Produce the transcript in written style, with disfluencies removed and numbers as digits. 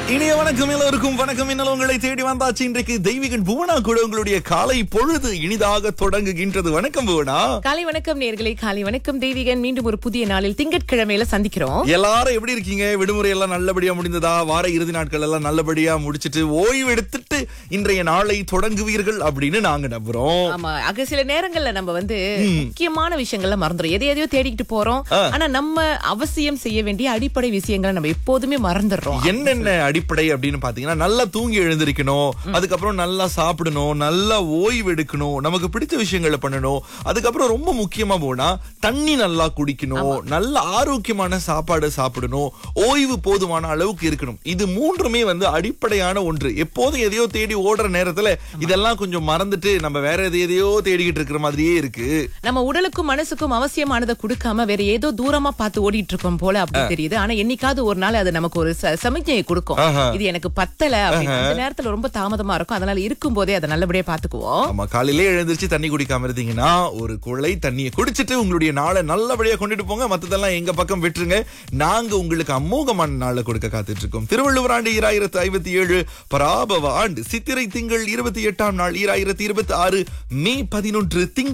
இனிய வணக்கம் எல்லோருக்கும். வணக்கம். இன்னும் உங்களை தேடி வந்தாச்சு. இன்றைக்கு தெய்வீகன் புவனா கூட உங்களுடைய காலை பொழுது இனிதாக தொடங்குகின்றது. வணக்கம் புவனா. காலை வணக்கம் நேயர்களே, காலை வணக்கம் தெய்வீகன். மீண்டும் ஒரு புதிய நாளில் திங்கட்கிழமையில சந்திக்கிறோம். எல்லாரும் எப்படி இருக்கீங்க? விடுமுறை எல்லாம் நல்லபடியா முடிந்ததா? வார இறுதி நாட்கள் எல்லாம் நல்லபடியா முடிச்சிட்டு ஓய்வு எடுத்துட்டு இன்றைய நாளை தொடங்குவீர்கள் அப்படின்னு நாங்க நம்புறோம். ஆமா, சில நேரங்கள்ல நம்ம முக்கியமான விஷயங்கள்ல மறந்துடும். எதையோ தேடிக்கிட்டு போறோம். ஆனா நம்ம அவசியம் செய்ய வேண்டிய அடிப்படை விஷயங்களை நம்ம எப்போதுமே மறந்துடுறோம். என்னென்ன அடிப்படை அப்படின்னு பாத்தீங்கன்னா, நல்லா தூங்கி எழுந்திருக்கணும், அதுக்கப்புறம் நல்லா சாப்பிடணும், நல்லா ஓய்வு எடுக்கணும், நமக்கு பிடிச்ச விஷயங்களை பண்ணணும், அதுக்கப்புறம் ரொம்ப முக்கியமா போனா தண்ணி நல்லா குடிக்கணும், நல்ல ஆரோக்கியமான சாப்பாடு சாப்பிடணும், ஓய்வு போதுமான அளவுக்கு இருக்கணும். இது மூன்றுமே அடிப்படையான ஒன்று. எப்போதும் எதையோ தேடி ஓடுற நேரத்துல இதெல்லாம் கொஞ்சம் மறந்துட்டு நம்ம வேற எதையோ தேடிக்கிட்டு இருக்கிற மாதிரியே இருக்கு. நம்ம உடலுக்கும் மனசுக்கும் அவசியமானதை கொடுக்காம வேற ஏதோ தூரமா பார்த்து ஓடிட்டு இருக்கோம் போல அப்படி தெரியுது. ஆனா என்னைக்காவது ஒரு நாள் அது நமக்கு ஒரு சமிக்ஞையை கொடுக்கும். இது எனக்கு பத்தல அப்படின்னு. அந்த நேரத்துல ரொம்ப தாமதமா இருக்கும். அதனால இருக்கும் போதே அதை நல்லபடியா பாத்துக்குவோம். ஆமா, காலையிலே எழுந்திருச்சு தண்ணி குடிக்காம இருந்தீங்கன்னா ஒரு குழை தண்ணியை குடிச்சிட்டு உங்களுடைய நாளை நல்லபடியா கொண்டுட்டு போங்க. மத்ததெல்லாம் எங்க பக்கம் விட்டுருங்க. நாங்க உங்களுக்கு அமோகமான நாளை கொடுக்க காத்துட்டு இருக்கோம். திருவள்ளுவர் ஆண்டு 2057, பராபவ ஆண்டு சித்திரை திங்கள் 28ஆம் நாள் 2026, மே 11 திங்கள்.